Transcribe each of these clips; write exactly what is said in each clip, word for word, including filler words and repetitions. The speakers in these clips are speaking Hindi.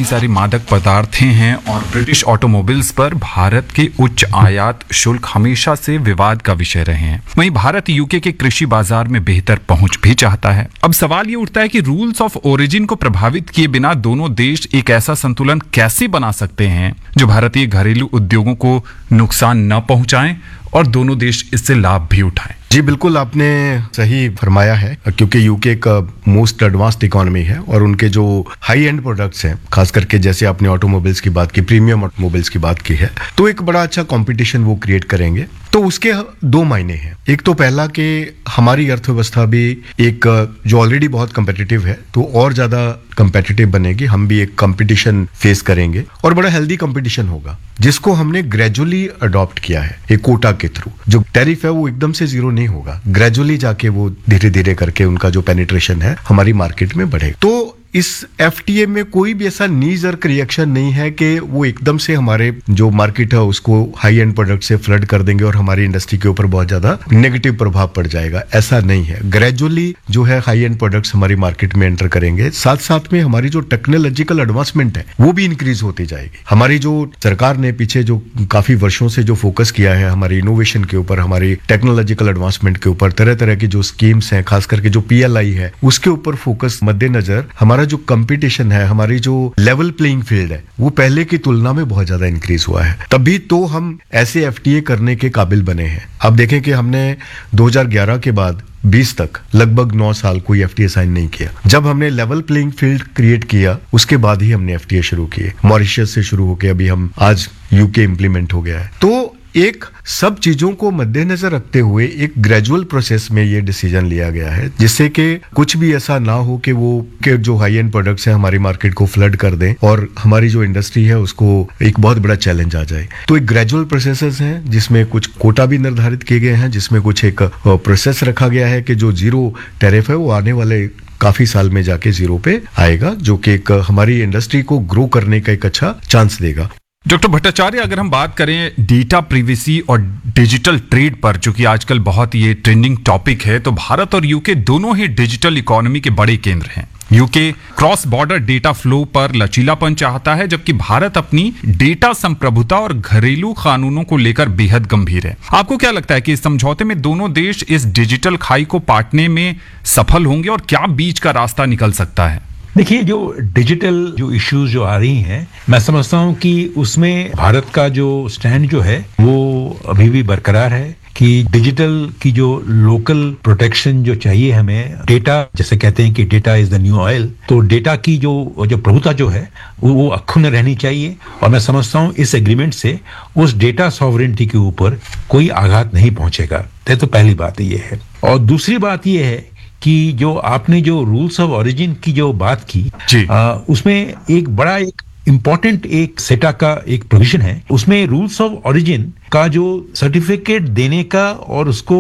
सारी मादक पदार्थें हैं और ब्रिटिश ऑटोमोबाइल्स पर भारत के उच्च आयात शुल्क हमेशा से विवाद का विषय रहे हैं। वहीं भारत यूके के कृषि बाजार में बेहतर पहुंच भी चाहता है। अब सवाल ये उठता है कि रूल्स ऑफ ओरिजिन को प्रभावित किए बिना दोनों देश एक ऐसा संतुलन कैसे बना सकते हैं जो भारतीय घरेलू उद्योगों को नुकसान न पहुंचाएं और दोनों देश इससे लाभ भी उठाएं। जी बिल्कुल, आपने सही फरमाया है, क्योंकि यूके एक मोस्ट एडवांस्ड इकोनॉमी है और उनके जो हाई एंड प्रोडक्ट्स हैं, खास करके जैसे आपने ऑटोमोबाइल्स की बात की, प्रीमियम ऑटोमोबाइल्स की बात की है, तो एक बड़ा अच्छा कंपटीशन वो क्रिएट करेंगे। तो उसके दो मायने हैं। एक तो पहला कि हमारी अर्थव्यवस्था भी एक जो ऑलरेडी बहुत कंपेटिटिव है तो और ज्यादा कंपेटिटिव बनेगी, हम भी एक कंपटीशन फेस करेंगे और बड़ा हेल्दी कंपटीशन होगा, जिसको हमने ग्रेजुअली अडॉप्ट किया है एक कोटा के थ्रू। जो टैरिफ है वो एकदम से जीरो नहीं होगा, ग्रेजुअली जाके वो धीरे धीरे करके उनका जो पेनिट्रेशन है हमारी मार्केट में बढ़ेगा। तो इस एफटीए में कोई भी ऐसा नी जर्क रिएक्शन नहीं है कि वो एकदम से हमारे जो मार्केट है उसको हाई एंड प्रोडक्ट से फ्लड कर देंगे और हमारी इंडस्ट्री के ऊपर बहुत ज्यादा नेगेटिव प्रभाव पड़ जाएगा। ऐसा नहीं है, ग्रेजुअली जो है हाई एंड प्रोडक्ट्स हमारी मार्केट में एंटर करेंगे। साथ साथ में हमारी जो टेक्नोलॉजिकल एडवांसमेंट है वो भी इंक्रीज होती जाएगी। हमारी जो सरकार ने पीछे जो काफी वर्षों से जो फोकस किया है हमारी इनोवेशन के ऊपर, हमारी टेक्नोलॉजिकल एडवांसमेंट के ऊपर, तरह तरह की जो स्कीम्स हैं, खास करके जो पीएलआई है उसके ऊपर फोकस मद्देनजर हमारा जो कंपटीशन है, हमारी जो लेवल प्लेइंग फील्ड है वो पहले की तुलना में बहुत ज्यादा इंक्रीज हुआ है। तभी तो हम ऐसे एफटीए करने के काबिल बने हैं। अब देखें कि हमने दो हज़ार ग्यारह के बाद बीस तक लगभग नौ साल कोई एफटीए साइन नहीं किया। जब हमने लेवल प्लेइंग फील्ड क्रिएट किया उसके बाद ही हमने एफटीए शुरू किए। मॉरिशस से शुरू होकर अभी हम आज यूके इंप्लीमेंट हो गया है। तो एक सब चीजों को मद्देनजर रखते हुए एक ग्रेजुअल प्रोसेस में ये डिसीजन लिया गया है, जिससे कि कुछ भी ऐसा ना हो कि वो के जो हाई एंड प्रोडक्ट्स हैं हमारी मार्केट को फ्लड कर दें और हमारी जो इंडस्ट्री है उसको एक बहुत बड़ा चैलेंज आ जाए। तो एक ग्रेजुअल प्रोसेसेस हैं जिसमें कुछ कोटा भी निर्धारित किए गए हैं, जिसमें कुछ एक प्रोसेस रखा गया है कि जो जीरो टैरिफ है वो आने वाले काफी साल में जाके जीरो पे आएगा, जो कि एक हमारी इंडस्ट्री को ग्रो करने का एक अच्छा चांस देगा। डॉक्टर भट्टाचार्य, अगर हम बात करें डेटा प्रिवेसी और डिजिटल ट्रेड पर, जो कि आजकल बहुत ये ट्रेंडिंग टॉपिक है, तो भारत और यूके दोनों ही डिजिटल इकोनॉमी के बड़े केंद्र हैं। UK cross border data flow पर लचीलापन चाहता है, जबकि भारत अपनी डेटा संप्रभुता और घरेलू कानूनों को लेकर बेहद गंभीर है। आपको क्या लगता है कि इस समझौते में दोनों देश इस डिजिटल खाई को पाटने में सफल होंगे और क्या बीच का रास्ता निकल सकता है? देखिए, जो डिजिटल जो इश्यूज जो आ रही हैं, मैं समझता हूं कि उसमें भारत का जो स्टैंड जो है वो अभी भी बरकरार है कि डिजिटल की जो लोकल प्रोटेक्शन जो चाहिए हमें, डेटा जैसे कहते हैं कि data is the new oil, तो डेटा की जो जो प्रभुता जो है वो, वो अक्षुण्ण रहनी चाहिए। और मैं समझता हूँ इस एग्रीमेंट से उस डेटा सॉवरेनिटी के ऊपर कोई आघात नहीं पहुंचेगा। तो पहली बात ये है। और दूसरी बात ये है कि जो आपने जो रूल्स ऑफ ओरिजिन की जो बात की, आ, उसमें एक बड़ा एक इम्पोर्टेंट एक सेटा का एक प्रोविजन है। उसमें रूल्स ऑफ ओरिजिन का जो सर्टिफिकेट देने का और उसको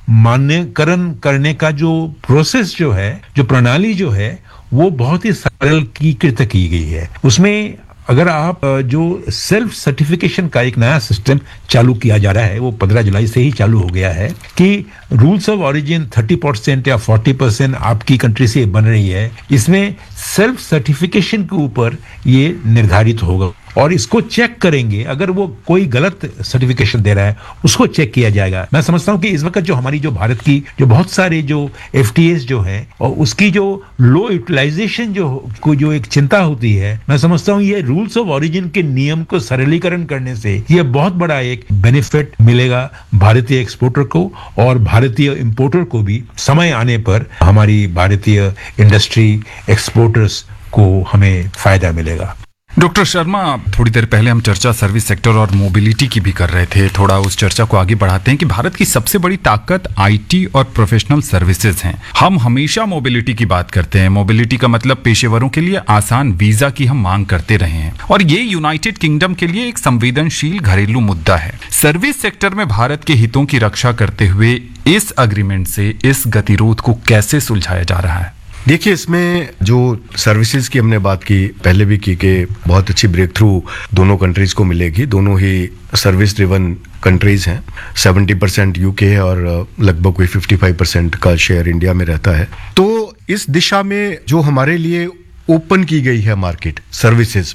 मान्यकरण करने का जो प्रोसेस जो है, जो प्रणाली जो है, वो बहुत ही सरलीकृत की गई है। उसमें अगर आप जो सेल्फ सर्टिफिकेशन का एक नया सिस्टम चालू किया जा रहा है, वो पंद्रह जुलाई से ही चालू हो गया है कि रूल्स ऑफ ओरिजिन तीस परसेंट या चालीस परसेंट आपकी कंट्री से बन रही है, इसमें सेल्फ सर्टिफिकेशन के ऊपर ये निर्धारित होगा और इसको चेक करेंगे। अगर वो कोई गलत सर्टिफिकेशन दे रहा है उसको चेक किया जाएगा। मैं समझता हूं कि इस वक्त जो हमारी जो भारत की जो बहुत सारे जो एफटीएस जो है और उसकी जो लो यूटिलाइजेशन जो को जो एक चिंता होती है, मैं समझता हूं ये रूल्स ऑफ ओरिजिन के नियम को सरलीकरण करने से ये बहुत बड़ा एक बेनिफिट मिलेगा भारतीय एक्सपोर्टर को और भारतीय इंपोर्टर को भी। समय आने पर हमारी भारतीय इंडस्ट्री एक्सपोर्टर्स को हमें फायदा मिलेगा। डॉक्टर शर्मा, थोड़ी देर पहले हम चर्चा सर्विस सेक्टर और मोबिलिटी की भी कर रहे थे। थोड़ा उस चर्चा को आगे बढ़ाते हैं कि भारत की सबसे बड़ी ताकत आईटी और प्रोफेशनल सर्विसेज हैं। हम हमेशा मोबिलिटी की बात करते हैं। मोबिलिटी का मतलब पेशेवरों के लिए आसान वीजा की हम मांग करते रहे हैं और ये यूनाइटेड किंगडम के लिए एक संवेदनशील घरेलू मुद्दा है। सर्विस सेक्टर में भारत के हितों की रक्षा करते हुए इस अग्रीमेंट से इस गतिरोध को कैसे सुलझाया जा रहा है? देखिए, इसमें जो सर्विसेज की हमने बात की, पहले भी की कि बहुत अच्छी ब्रेक थ्रू दोनों कंट्रीज को मिलेगी। दोनों ही सर्विस ड्रिवन कंट्रीज हैं। सत्तर परसेंट यूके है और लगभग कोई पचपन परसेंट का शेयर इंडिया में रहता है। तो इस दिशा में जो हमारे लिए ओपन की गई है मार्केट सर्विसेज